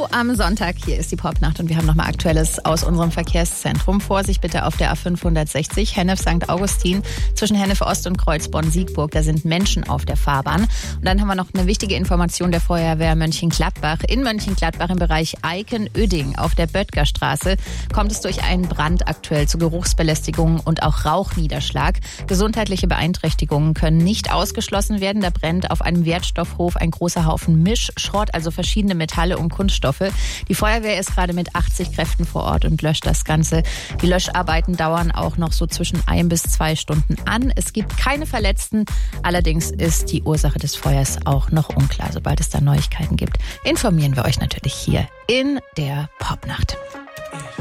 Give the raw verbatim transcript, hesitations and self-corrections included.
Hallo am Sonntag, hier ist die Popnacht und wir haben nochmal Aktuelles aus unserem Verkehrszentrum. Vorsicht bitte auf der A fünfhundertsechzig, Hennef Sankt Augustin, zwischen Hennef Ost und Kreuzborn-Siegburg. Da sind Menschen auf der Fahrbahn. Und dann haben wir noch eine wichtige Information der Feuerwehr Mönchengladbach. In Mönchengladbach im Bereich Eiken-Öding auf der Böttgerstraße kommt es durch einen Brand aktuell zu Geruchsbelästigungen und auch Rauchniederschlag. Gesundheitliche Beeinträchtigungen können nicht ausgeschlossen werden. Da brennt auf einem Wertstoffhof ein großer Haufen Mischschrott, also verschiedene Metalle und Kunststoffe. Die Feuerwehr ist gerade mit achtzig Kräften vor Ort und löscht das Ganze. Die Löscharbeiten dauern auch noch so zwischen ein bis zwei Stunden an. Es gibt keine Verletzten. Allerdings ist die Ursache des Feuers auch noch unklar. Sobald es da Neuigkeiten gibt, informieren wir euch natürlich hier in der Popnacht.